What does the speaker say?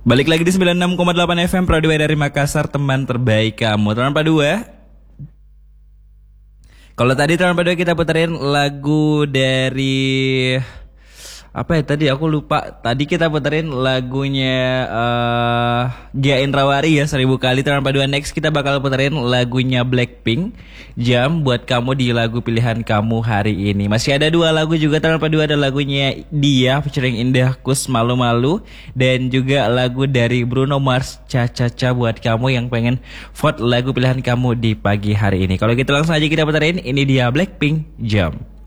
Balik lagi di 96,8 FM Pradua dari Makassar, teman terbaik kamu. Teman Padua. Kalau tadi teman Padua kita puterin lagu dari apa ya tadi aku lupa. Tadi kita puterin lagunya Gia Indrawari ya 1000 kali. Teman Padua, next kita bakal puterin lagunya Blackpink, Jam, buat kamu di lagu pilihan kamu hari ini. Masih ada 2 lagu juga teman Padua, ada lagunya Dia featuring Indah Kus, Malu-Malu, dan juga lagu dari Bruno Mars, Cha-Cha-Cha, buat kamu yang pengen vote lagu pilihan kamu di pagi hari ini. Kalau gitu langsung aja kita puterin, ini dia Blackpink, Jam.